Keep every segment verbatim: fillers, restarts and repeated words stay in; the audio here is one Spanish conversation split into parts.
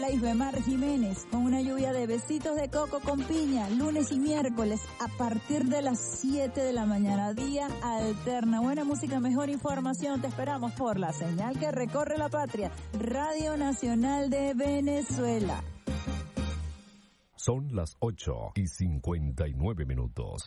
habla Isbemar Jiménez, con una lluvia de besitos de coco con piña, lunes y miércoles a partir de las siete de la mañana, día alterna. Buena música, mejor información, te esperamos por la señal que recorre la patria, Radio Nacional de Venezuela. Son las ocho y cincuenta y nueve minutos.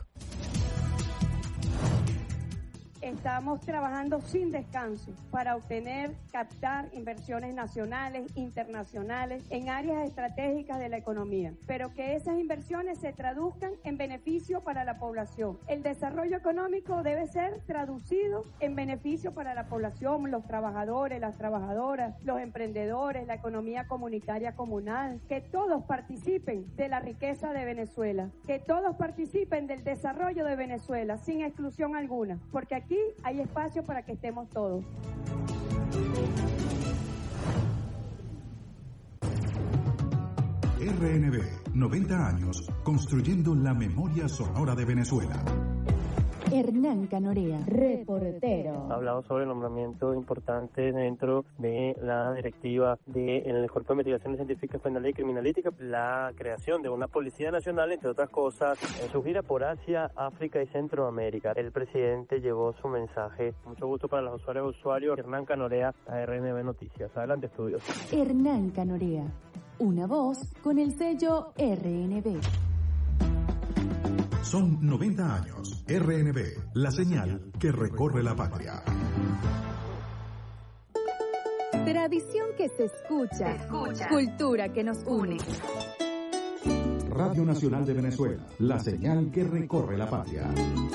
Estamos trabajando sin descanso para obtener, captar inversiones nacionales, internacionales, en áreas estratégicas de la economía, pero que esas inversiones se traduzcan en beneficio para la población. El desarrollo económico debe ser traducido en beneficio para la población, los trabajadores, las trabajadoras, los emprendedores, la economía comunitaria comunal, que todos participen de la riqueza de Venezuela, que todos participen del desarrollo de Venezuela, sin exclusión alguna, porque aquí hay espacio para que estemos todos. R N B, noventa años, construyendo la memoria sonora de Venezuela. Hernán Canorea, reportero. Ha hablado sobre el nombramiento importante dentro de la directiva del Cuerpo de Investigaciones Científicas Penales y Criminalísticas, la creación de una Policía Nacional, entre otras cosas, en su gira por Asia, África y Centroamérica. El presidente llevó su mensaje. Mucho gusto para los usuarios y usuarios. Hernán Canorea, a R N B Noticias. Adelante, estudios. Hernán Canorea, una voz con el sello R N B. Son noventa años. R N B, la señal que recorre la patria. Tradición que se escucha, se escucha. Cultura que nos une. Radio Nacional de Venezuela, la señal que recorre la patria.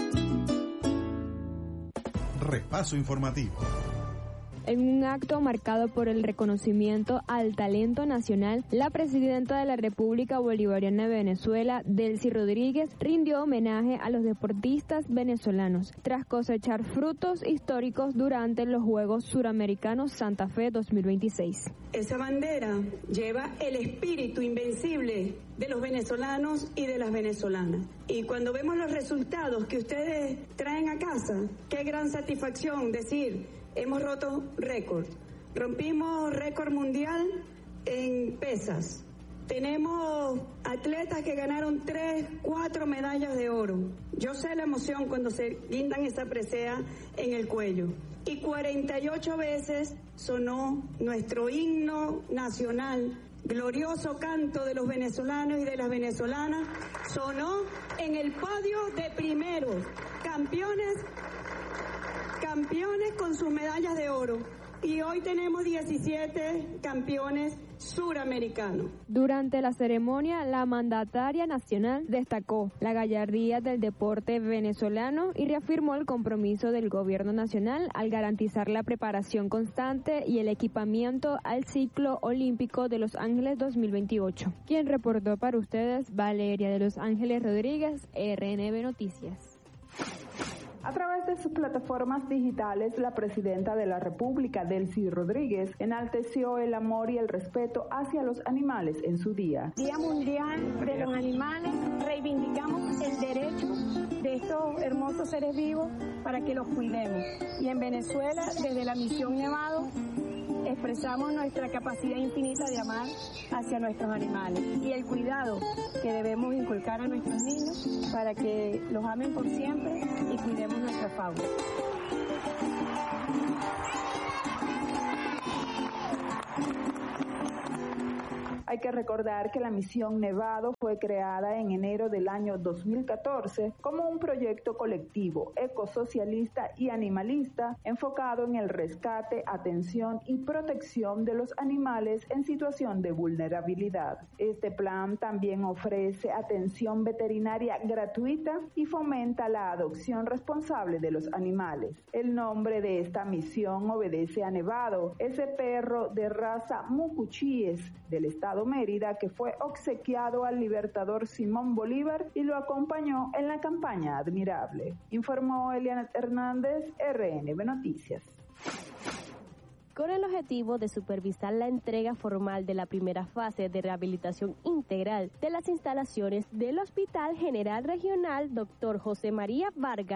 Repaso informativo. En un acto marcado por el reconocimiento al talento nacional, la presidenta de la República Bolivariana de Venezuela, Delcy Rodríguez, rindió homenaje a los deportistas venezolanos tras cosechar frutos históricos durante los Juegos Suramericanos Santa Fe dos mil veintiséis. Esa bandera lleva el espíritu invencible de los venezolanos y de las venezolanas. Y cuando vemos los resultados que ustedes traen a casa, qué gran satisfacción decir: hemos roto récord. Rompimos récord mundial en pesas. Tenemos atletas que ganaron tres, cuatro medallas de oro. Yo sé la emoción cuando se guindan esa presea en el cuello. Y cuarenta y ocho veces sonó nuestro himno nacional. Glorioso canto de los venezolanos y de las venezolanas sonó en el podio de primeros. Campeones Campeones con sus medallas de oro. Y hoy tenemos diecisiete campeones suramericanos. Durante la ceremonia, la mandataria nacional destacó la gallardía del deporte venezolano y reafirmó el compromiso del gobierno nacional al garantizar la preparación constante y el equipamiento al ciclo olímpico de Los Ángeles dos mil veintiocho. Quien reportó para ustedes, Valeria de Los Ángeles Rodríguez, R N B Noticias. A través de sus plataformas digitales, la presidenta de la República, Delcy Rodríguez, enalteció el amor y el respeto hacia los animales en su día. Día Mundial de los Animales, reivindicamos el derecho de estos hermosos seres vivos para que los cuidemos. Y en Venezuela, desde la misión Nevado, expresamos nuestra capacidad infinita de amar hacia nuestros animales y el cuidado que debemos inculcar a nuestros niños para que los amen por siempre y cuidemos nuestra fauna. Hay que recordar que la misión Nevado fue creada en enero del año dos mil catorce como un proyecto colectivo, ecosocialista y animalista enfocado en el rescate, atención y protección de los animales en situación de vulnerabilidad. Este plan también ofrece atención veterinaria gratuita y fomenta la adopción responsable de los animales. El nombre de esta misión obedece a Nevado, ese perro de raza Mucuchíes del estado Mérida que fue obsequiado al libertador Simón Bolívar y lo acompañó en la campaña Admirable. Informó Eliana Hernández, R N B Noticias. Con el objetivo de supervisar la entrega formal de la primera fase de rehabilitación integral de las instalaciones del Hospital General Regional doctor José María Vargas,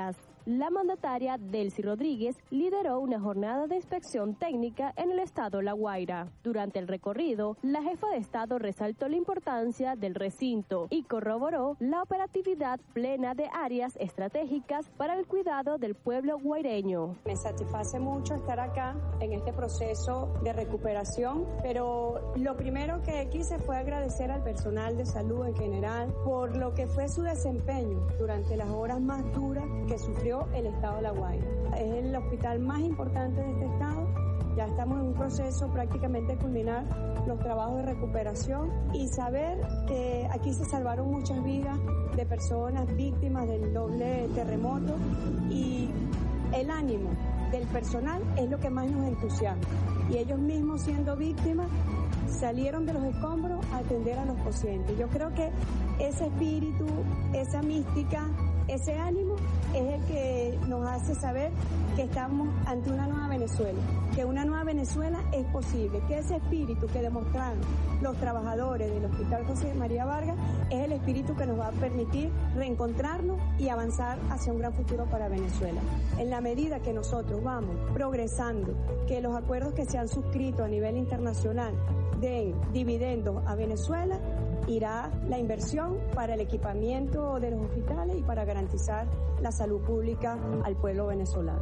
La mandataria Delcy Rodríguez lideró una jornada de inspección técnica en el estado La Guaira. Durante el recorrido, la jefa de Estado resaltó la importancia del recinto y corroboró la operatividad plena de áreas estratégicas para el cuidado del pueblo guaireño. Me satisface mucho estar acá en este proceso de recuperación, pero lo primero que quise fue agradecer al personal de salud en general por lo que fue su desempeño durante las horas más duras que sufrió el estado de La Guaira. Es el hospital más importante de este estado. Ya estamos en un proceso prácticamente de culminar los trabajos de recuperación y saber que aquí se salvaron muchas vidas de personas víctimas del doble terremoto, y el ánimo del personal es lo que más nos entusiasma. Y ellos mismos, siendo víctimas, salieron de los escombros a atender a los pacientes. Yo creo que ese espíritu, esa mística, ese ánimo es el que nos hace saber que estamos ante una nueva Venezuela, que una nueva Venezuela es posible, que ese espíritu que demostraron los trabajadores del Hospital José María Vargas es el espíritu que nos va a permitir reencontrarnos y avanzar hacia un gran futuro para Venezuela. En la medida que nosotros vamos progresando, que los acuerdos que se han suscrito a nivel internacional den dividendos a Venezuela, irá la inversión para el equipamiento de los hospitales y para garantizar la salud pública al pueblo venezolano.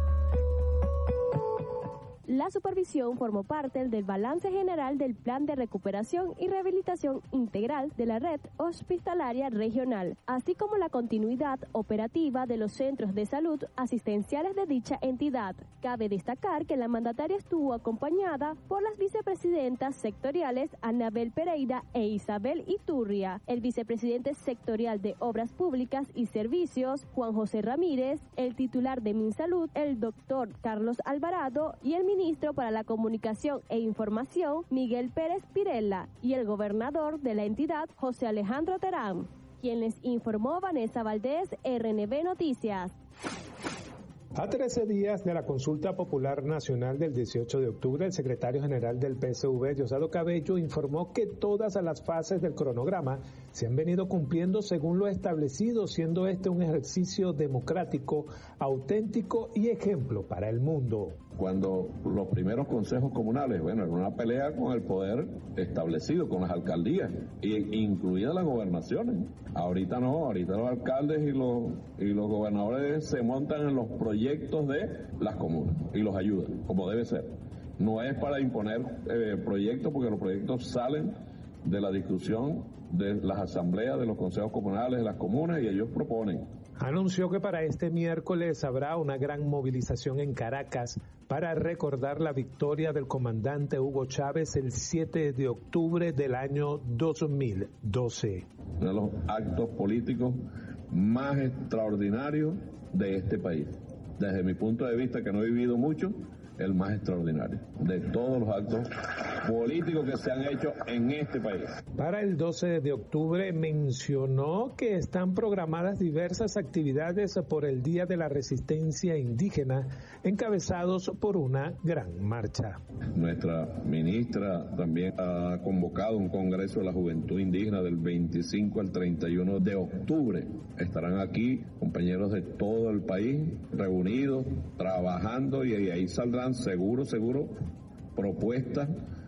La supervisión formó parte del balance general del Plan de Recuperación y Rehabilitación Integral de la Red Hospitalaria Regional, así como la continuidad operativa de los centros de salud asistenciales de dicha entidad. Cabe destacar que la mandataria estuvo acompañada por las vicepresidentas sectoriales Anabel Pereira e Isabel Iturria, el vicepresidente sectorial de Obras Públicas y Servicios, Juan José Ramírez, el titular de MinSalud, el doctor Carlos Alvarado, y el ministro para la Comunicación e Información, Miguel Pérez Pirela, y el gobernador de la entidad, José Alejandro Terán. Quien les informó, Vanessa Valdés, R N B Noticias. A trece días de la consulta popular nacional del dieciocho de octubre, el secretario general del P S V, Diosdado Cabello, informó que todas las fases del cronograma se han venido cumpliendo según lo establecido, siendo este un ejercicio democrático, auténtico y ejemplo para el mundo. Cuando los primeros consejos comunales, bueno, era una pelea con el poder establecido, con las alcaldías, incluidas las gobernaciones. Ahorita no, ahorita los alcaldes y los, y los gobernadores se montan en los proyectos de las comunas y los ayudan, como debe ser. No es para imponer eh, proyectos, porque los proyectos salen de la discusión de las asambleas, de los consejos comunales, de las comunas, y ellos proponen. Anunció que para este miércoles habrá una gran movilización en Caracas para recordar la victoria del comandante Hugo Chávez el siete de octubre del año dos mil doce. Uno de los actos políticos más extraordinarios de este país. Desde mi punto de vista, que no he vivido mucho, el más extraordinario de todos los actos políticos que se han hecho en este país. Para el doce de octubre mencionó que están programadas diversas actividades por el Día de la Resistencia Indígena, encabezados por una gran marcha. Nuestra ministra también ha convocado un Congreso de la Juventud Indígena del veinticinco al treinta y uno de octubre. Estarán aquí compañeros de todo el país reunidos, trabajando, y ahí saldrán seguro, seguro, propuestas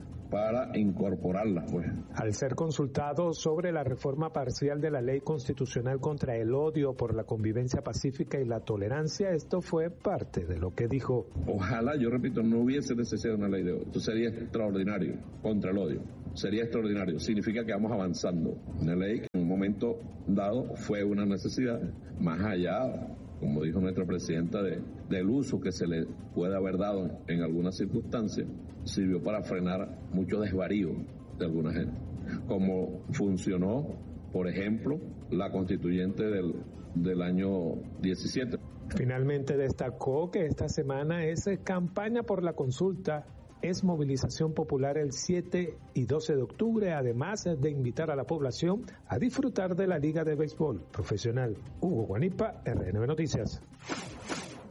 para incorporarlas, pues. Al ser consultado sobre la reforma parcial de la Ley Constitucional contra el Odio por la Convivencia Pacífica y la Tolerancia, esto fue parte de lo que dijo. Ojalá, yo repito, no hubiese necesidad de una ley de odio. Esto sería extraordinario, contra el odio. Sería extraordinario. Significa que vamos avanzando. Una ley que en un momento dado fue una necesidad, más allá, como dijo nuestra presidenta, de, del uso que se le puede haber dado en algunas circunstancias, sirvió para frenar mucho desvarío de alguna gente. Como funcionó, por ejemplo, la constituyente del, del año diecisiete. Finalmente destacó que esta semana es campaña por la consulta, es movilización popular el siete y doce de octubre, además de invitar a la población a disfrutar de la Liga de Béisbol Profesional. Hugo Guanipa, R N B Noticias.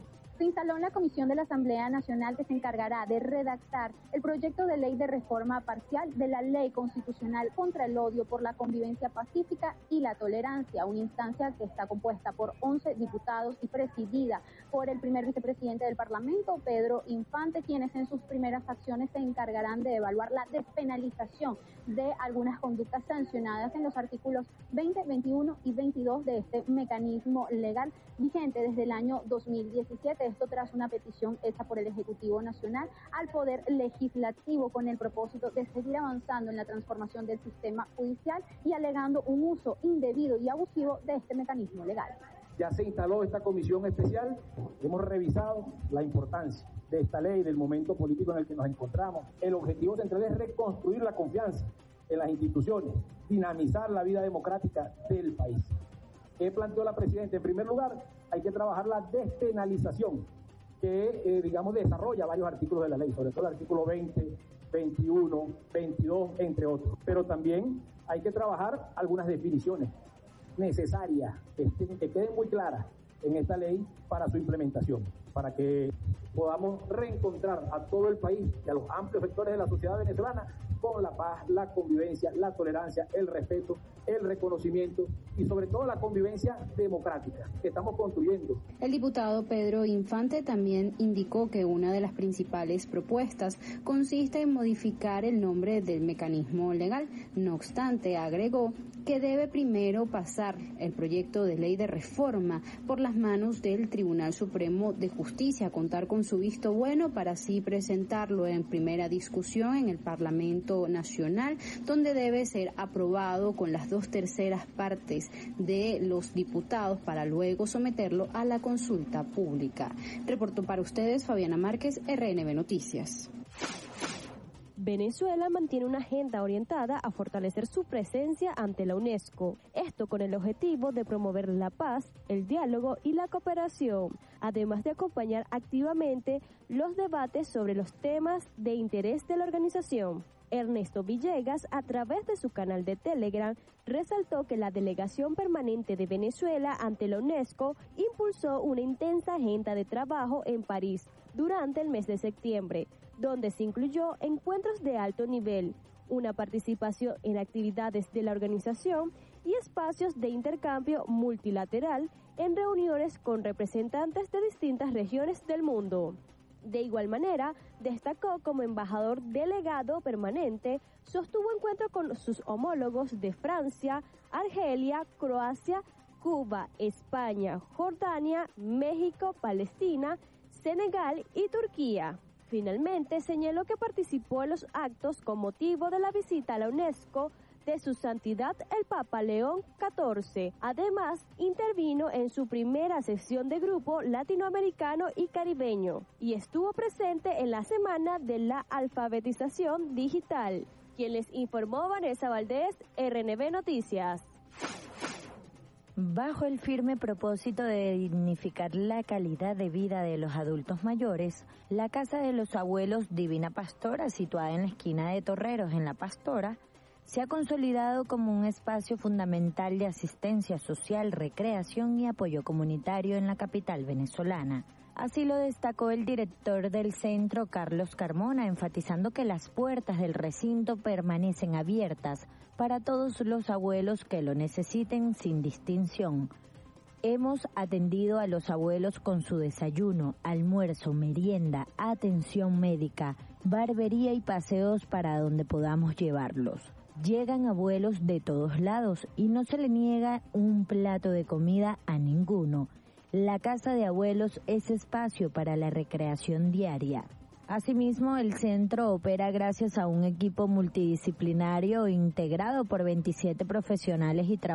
Se instaló en la Comisión de la Asamblea Nacional que se encargará de redactar el proyecto de ley de reforma parcial de la Ley Constitucional contra el Odio por la Convivencia Pacífica y la Tolerancia, una instancia que está compuesta por once diputados y presidida por el primer vicepresidente del Parlamento, Pedro Infante, quienes en sus primeras acciones se encargarán de evaluar la despenalización de algunas conductas sancionadas en los artículos veinte, veintiuno y veintidós de este mecanismo legal vigente desde el año dos mil diecisiete. Esto tras una petición hecha por el Ejecutivo Nacional al Poder Legislativo con el propósito de seguir avanzando en la transformación del sistema judicial y alegando un uso indebido y abusivo de este mecanismo legal. Ya se instaló esta comisión especial, hemos revisado la importancia de esta ley, del momento político en el que nos encontramos. El objetivo central es reconstruir la confianza en las instituciones, dinamizar la vida democrática del país. ¿Qué planteó la Presidenta? En primer lugar, hay que trabajar la despenalización, que, eh, digamos, desarrolla varios artículos de la ley, sobre todo el artículo veinte, veintiuno, veintidós, entre otros. Pero también hay que trabajar algunas definiciones necesarias, que, que queden muy claras en esta ley para su implementación, para que podamos reencontrar a todo el país y a los amplios sectores de la sociedad venezolana con la paz, la convivencia, la tolerancia, el respeto, el reconocimiento y sobre todo la convivencia democrática que estamos construyendo. El diputado Pedro Infante también indicó que una de las principales propuestas consiste en modificar el nombre del mecanismo legal. No obstante, agregó que debe primero pasar el proyecto de ley de reforma por las manos del Tribunal Supremo de Justicia, contar con su visto bueno para así presentarlo en primera discusión en el Parlamento Nacional, donde debe ser aprobado con las dos terceras partes de los diputados para luego someterlo a la consulta pública. Reportó para ustedes Fabiana Márquez, R N B Noticias. Venezuela mantiene una agenda orientada a fortalecer su presencia ante la UNESCO, esto con el objetivo de promover la paz, el diálogo y la cooperación, además de acompañar activamente los debates sobre los temas de interés de la organización. Ernesto Villegas, a través de su canal de Telegram, resaltó que la delegación permanente de Venezuela ante la UNESCO impulsó una intensa agenda de trabajo en París durante el mes de septiembre, donde se incluyó encuentros de alto nivel, una participación en actividades de la organización y espacios de intercambio multilateral en reuniones con representantes de distintas regiones del mundo. De igual manera, destacó como embajador delegado permanente, sostuvo encuentro con sus homólogos de Francia, Argelia, Croacia, Cuba, España, Jordania, México, Palestina, Senegal y Turquía. Finalmente, señaló que participó en los actos con motivo de la visita a la UNESCO de su santidad el Papa León catorce. Además, intervino en su primera sesión de grupo latinoamericano y caribeño y estuvo presente en la semana de la alfabetización digital. Quien les informó, Vanessa Valdés, R N B Noticias. Bajo el firme propósito de dignificar la calidad de vida de los adultos mayores, la Casa de los Abuelos Divina Pastora, situada en la esquina de Torreros, en La Pastora, se ha consolidado como un espacio fundamental de asistencia social, recreación y apoyo comunitario en la capital venezolana. Así lo destacó el director del centro, Carlos Carmona, enfatizando que las puertas del recinto permanecen abiertas para todos los abuelos que lo necesiten sin distinción. Hemos atendido a los abuelos con su desayuno, almuerzo, merienda, atención médica, barbería y paseos para donde podamos llevarlos. Llegan abuelos de todos lados y no se le niega un plato de comida a ninguno. La Casa de Abuelos es espacio para la recreación diaria. Asimismo, el centro opera gracias a un equipo multidisciplinario integrado por veintisiete profesionales y trabajadores